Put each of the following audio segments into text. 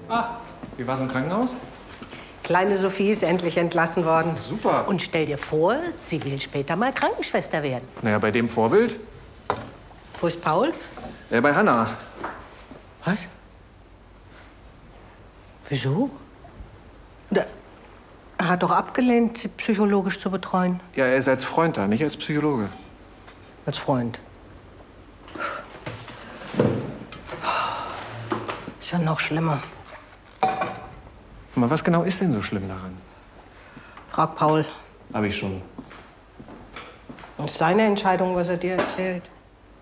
Ah, wie war's im Krankenhaus? Kleine Sophie ist endlich entlassen worden. Super. Und stell dir vor, sie will später mal Krankenschwester werden. Naja, bei dem Vorbild? Wo ist Paul? Bei Hanna. Was? Wieso? Er hat doch abgelehnt, sie psychologisch zu betreuen. Ja, er ist als Freund da, nicht als Psychologe. Als Freund. Ist ja noch schlimmer. Aber was genau ist denn so schlimm daran? Frag Paul. Hab ich schon. Und seine Entscheidung, was er dir erzählt.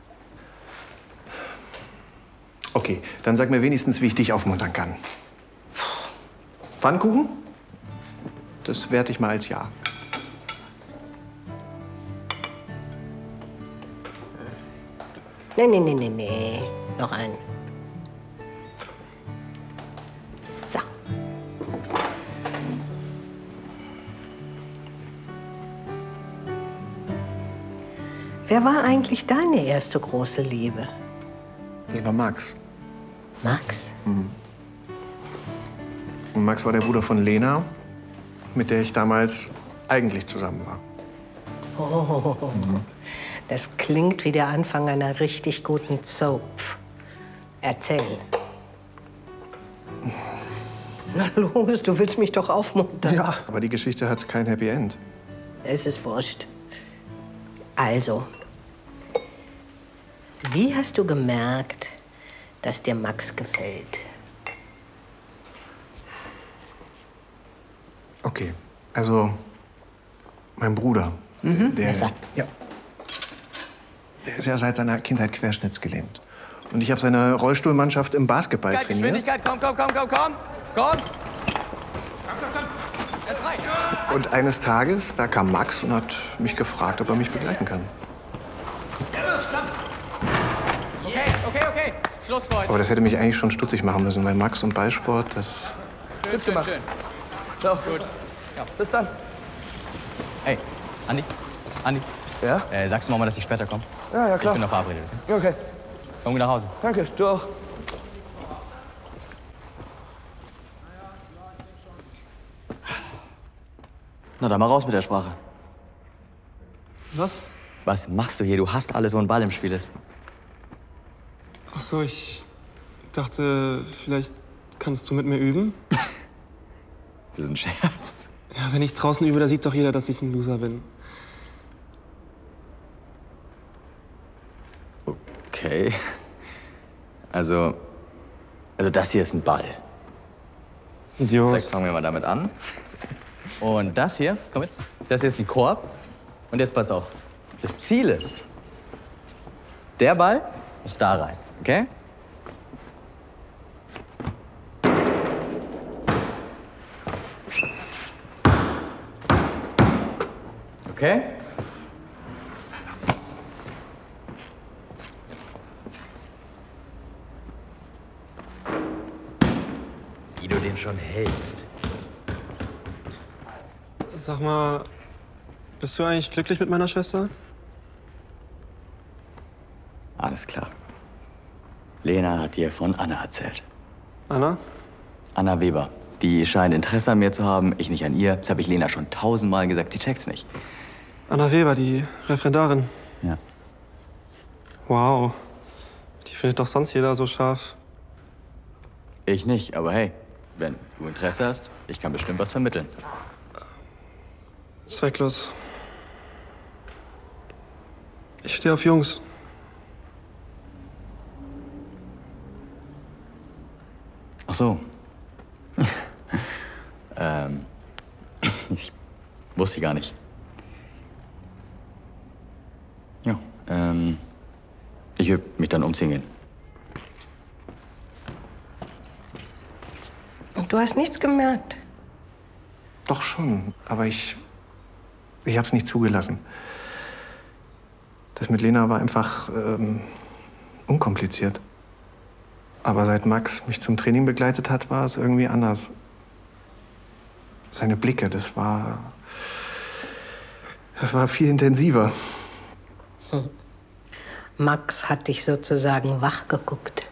Okay, dann sag mir wenigstens, wie ich dich aufmuntern kann. Pfannkuchen? Das werte ich mal als Ja. Nee. Noch einen. So. Wer war eigentlich deine erste große Liebe? Das war Max. Max? Und Max war der Bruder von Lena, mit der ich damals eigentlich zusammen war. Oh, das klingt wie der Anfang einer richtig guten Soap. Erzähl. Na los, du willst mich doch aufmuntern. Ja, aber die Geschichte hat kein Happy End. Es ist wurscht. Also, wie hast du gemerkt, dass dir Max gefällt? Okay, also mein Bruder, der besser. der ist ja seit seiner Kindheit querschnittsgelähmt. Und ich habe seine Rollstuhlmannschaft im Basketball trainiert. Geschwindigkeit, komm! Ist frei. Und eines Tages, da kam Max und hat mich gefragt, ob er mich begleiten kann. Okay. Schluss für heute. Aber das hätte mich eigentlich schon stutzig machen müssen, weil Max und Ballsport, das... Schön. Ciao. Gut. Ja. Bis dann. Hey, Andi. Ja? Sagst du Mama, dass ich später komme? Ja, Ich klar. bin noch verabredet, okay? Okay. Komm gut nach Hause. Danke, du auch. Na, dann mal raus mit der Sprache. Was? Was machst du hier? Du hast alles, wo ein Ball im Spiel ist. Ach so, ich dachte, vielleicht kannst du mit mir üben? Das ist ein Scherz. Ja, wenn ich draußen übe, da sieht doch jeder, dass ich ein Loser bin. Okay. Also das hier ist ein Ball. Idiot. Vielleicht fangen wir mal damit an. Und das hier, komm mit, das hier ist ein Korb. Und jetzt pass auf. Das Ziel ist, der Ball muss da rein, okay? Okay? Wie du den schon hältst. Sag mal, bist du eigentlich glücklich mit meiner Schwester? Alles klar. Lena hat dir von Anna erzählt. Anna? Anna Weber. Die scheint Interesse an mir zu haben, ich nicht an ihr. Das habe ich Lena schon 1000-mal gesagt, sie checkt's nicht. Anna Weber, die Referendarin. Ja. Wow. Die findet doch sonst jeder so scharf. Ich nicht, aber hey, wenn du Interesse hast, ich kann bestimmt was vermitteln. Zwecklos. Ich stehe auf Jungs. Ach so. Ich wusste gar nicht. Ja, ich würde mich dann umziehen gehen. Und du hast nichts gemerkt? Doch schon, aber ich hab's nicht zugelassen. Das mit Lena war einfach unkompliziert. Aber seit Max mich zum Training begleitet hat, war es irgendwie anders. Seine Blicke, das war viel intensiver. Max hat dich sozusagen wach geguckt.